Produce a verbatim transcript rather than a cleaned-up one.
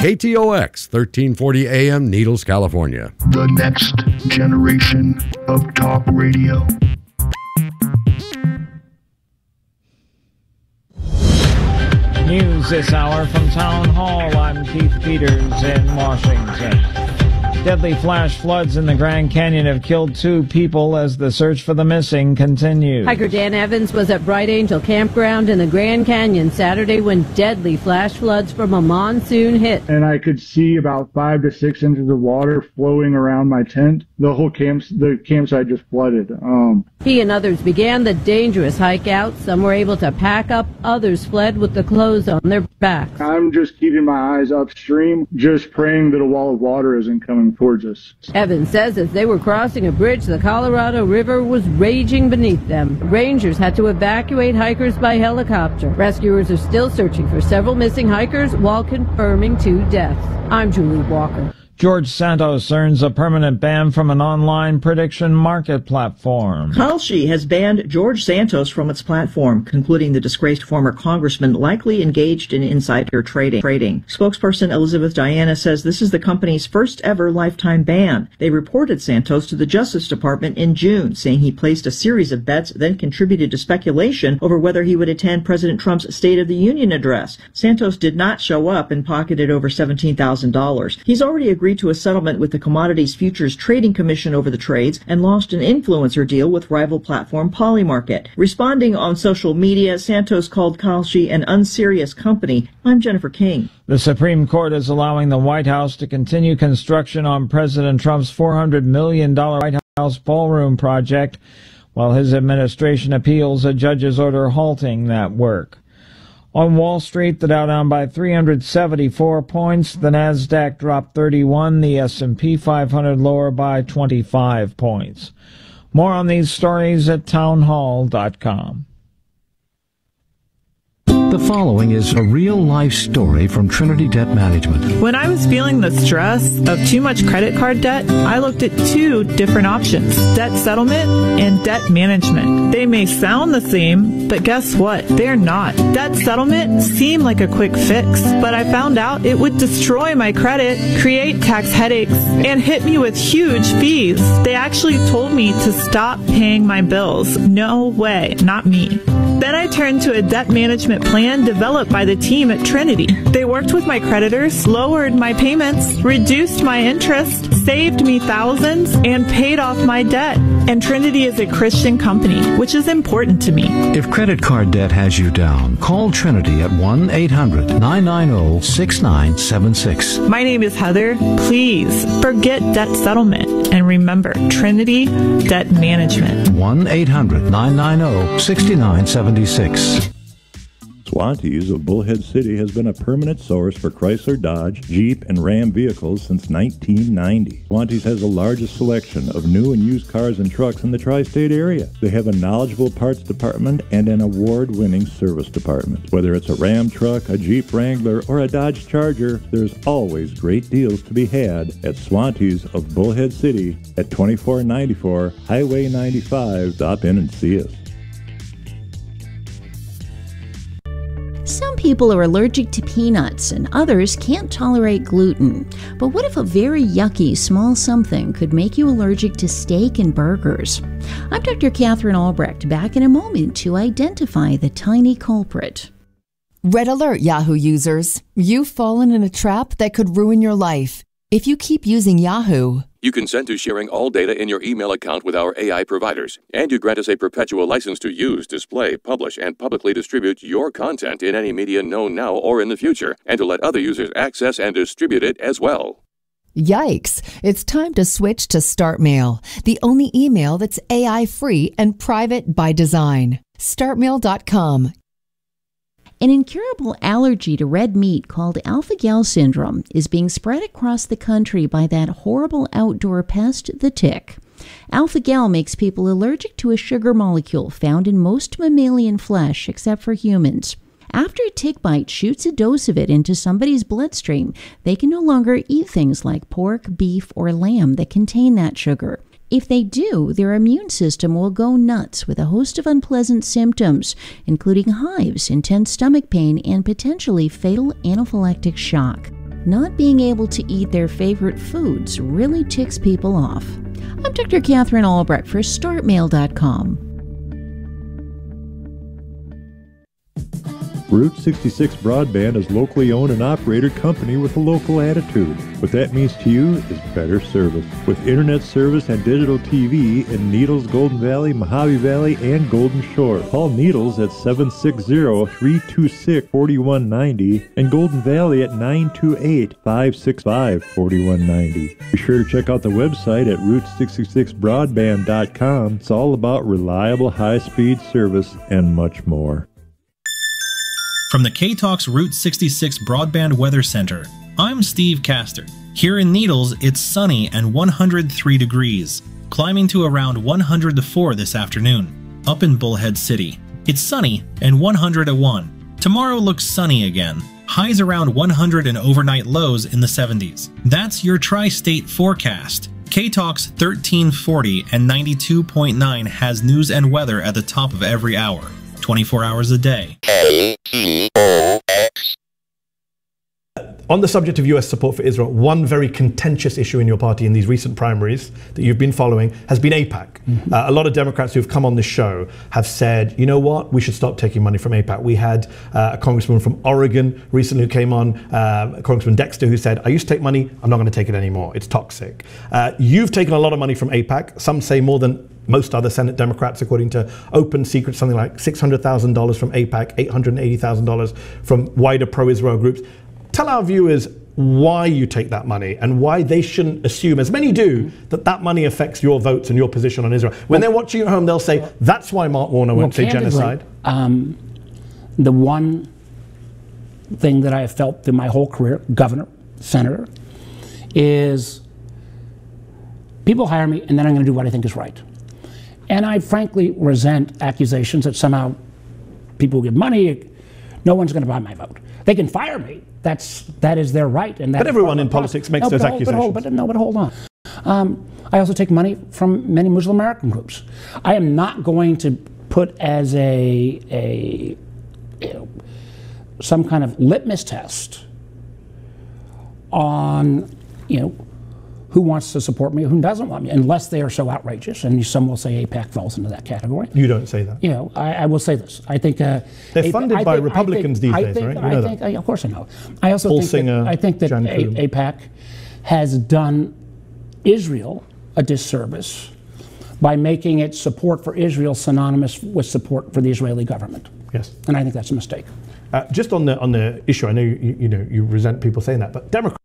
K T O X, thirteen forty A M, Needles, California. The next generation of talk radio. News this hour from Town Hall. I'm Keith Peters in Washington. Deadly flash floods in the Grand Canyon have killed two people as the search for the missing continues. Hiker Dan Evans was at Bright Angel Campground in the Grand Canyon Saturday when deadly flash floods from a monsoon hit. And I could see about five to six inches of water flowing around my tent. The whole camp, the campsite just flooded. Um, he and others began the dangerous hike out. Some were able to pack up. Others fled with the clothes on their backs. I'm just keeping my eyes upstream, just praying that a wall of water isn't coming towards us. Evans says as they were crossing a bridge, the Colorado River was raging beneath them. Rangers had to evacuate hikers by helicopter. Rescuers are still searching for several missing hikers while confirming two deaths. I'm Julie Walker. George Santos earns a permanent ban from an online prediction market platform. Kalshi has banned George Santos from its platform, concluding the disgraced former congressman likely engaged in insider trading. trading. Spokesperson Elizabeth Diana says this is the company's first ever lifetime ban. They reported Santos to the Justice Department in June, saying he placed a series of bets, then contributed to speculation over whether he would attend President Trump's State of the Union address. Santos did not show up and pocketed over seventeen thousand dollars. He's already agreed to a settlement with the Commodities Futures Trading Commission over the trades and launched an influencer deal with rival platform Polymarket. Responding on social media, Santos called Kalshi an unserious company. I'm Jennifer King. The Supreme Court is allowing the White House to continue construction on President Trump's four hundred million dollars White House ballroom project, while his administration appeals a judge's order halting that work. On Wall Street, the Dow down by three hundred seventy-four points, the Nasdaq dropped thirty-one, the S and P five hundred lower by twenty-five points. More on these stories at townhall dot com. The following is a real-life story from Trinity Debt Management. When I was feeling the stress of too much credit card debt, I looked at two different options, debt settlement and debt management. They may sound the same, but guess what? They're not. Debt settlement seemed like a quick fix, but I found out it would destroy my credit, create tax headaches, and hit me with huge fees. They actually told me to stop paying my bills. No way, not me. Then I turned to a debt management plan developed by the team at Trinity. They worked with my creditors, lowered my payments, reduced my interest, saved me thousands, and paid off my debt. And Trinity is a Christian company, which is important to me. If credit card debt has you down, call Trinity at one eight hundred nine nine zero six nine seven six. My name is Heather. Please forget debt settlement and remember Trinity Debt Management. one eight hundred nine nine zero six nine seven six. Swantees of Bullhead City has been a permanent source for Chrysler, Dodge, Jeep, and Ram vehicles since nineteen ninety. Swantees has the largest selection of new and used cars and trucks in the tri-state area. They have a knowledgeable parts department and an award-winning service department. Whether it's a Ram truck, a Jeep Wrangler, or a Dodge Charger, there's always great deals to be had at Swantees of Bullhead City at twenty-four ninety-four Highway ninety-five. Stop in and see us. Some people are allergic to peanuts and others can't tolerate gluten. But what if a very yucky small something could make you allergic to steak and burgers? I'm Doctor Catherine Albrecht, back in a moment to identify the tiny culprit. Red alert, Yahoo users. You've fallen in a trap that could ruin your life. If you keep using Yahoo, you consent to sharing all data in your email account with our A I providers, and you grant us a perpetual license to use, display, publish, and publicly distribute your content in any media known now or in the future, and to let other users access and distribute it as well. Yikes! It's time to switch to StartMail, the only email that's A I-free and private by design. start mail dot com. An incurable allergy to red meat called alpha-gal syndrome is being spread across the country by that horrible outdoor pest, the tick. Alpha-gal makes people allergic to a sugar molecule found in most mammalian flesh except for humans. After a tick bite shoots a dose of it into somebody's bloodstream, they can no longer eat things like pork, beef, or lamb that contain that sugar. If they do, their immune system will go nuts with a host of unpleasant symptoms, including hives, intense stomach pain, and potentially fatal anaphylactic shock. not being able to eat their favorite foods really ticks people off. I'm Doctor Catherine Albrecht for start mail dot com. Route sixty-six Broadband is locally owned and operated company with a local attitude. What that means to you is better service. With internet service and digital T V in Needles, Golden Valley, Mojave Valley, and Golden Shore. Call Needles at seven six zero, three two six, four one nine zero and Golden Valley at nine two eight, five six five, four one nine zero. Be sure to check out the website at route sixty-six broadband dot com. It's all about reliable high-speed service and much more. From the K-Talks Route sixty-six Broadband Weather Center, I'm Steve Castor. Here in Needles, it's sunny and one hundred three degrees, climbing to around one hundred four this afternoon. Up in Bullhead City, it's sunny and one hundred one. Tomorrow looks sunny again, highs around one hundred and overnight lows in the seventies. That's your tri-state forecast. K-Talks thirteen forty and ninety-two point nine has news and weather at the top of every hour, twenty-four hours a day. K T O X. On the subject of U S support for Israel, one very contentious issue in your party in these recent primaries that you've been following has been AIPAC. Mm-hmm. Uh, a lot of Democrats who've come on this show have said, you know what, we should stop taking money from AIPAC. We had uh, a congressman from Oregon recently who came on, uh, Congressman Dexter, who said, I used to take money, I'm not going to take it anymore, it's toxic. Uh, you've taken a lot of money from AIPAC, some say more than most other Senate Democrats, according to Open Secret, something like six hundred thousand dollars from AIPAC, eight hundred eighty thousand dollars from wider pro-Israel groups. Tell our viewers why you take that money and why they shouldn't assume, as many do, that that money affects your votes and your position on Israel. When well, they're watching at home, they'll say, that's why Mark Warner won't well, say genocide. Um, the one thing that I have felt through my whole career, governor, senator, is people hire me and then I'm going to do what I think is right. And I frankly resent accusations that somehow people who give money, no one's going to buy my vote. They can fire me. That's that is their right. And that but everyone in politics makes no, those but accusations. Hold, but, hold, but, no, but hold on. Um, I also take money from many Muslim American groups. I am not going to put as a a you know, some kind of litmus test on you know who wants to support me, who doesn't want me, unless they are so outrageous. And some will say AIPAC falls into that category. You don't say that. You know, I, I will say this. I think uh, they're funded I by think, Republicans think, these I days, think, right? You I know think, that. I, of course I know. I also Paul think Singer, that, I think that a, AIPAC has done Israel a disservice by making its support for Israel synonymous with support for the Israeli government. Yes. And I think that's a mistake. Uh, just on the on the issue, I know you, you know you resent people saying that, but Democrats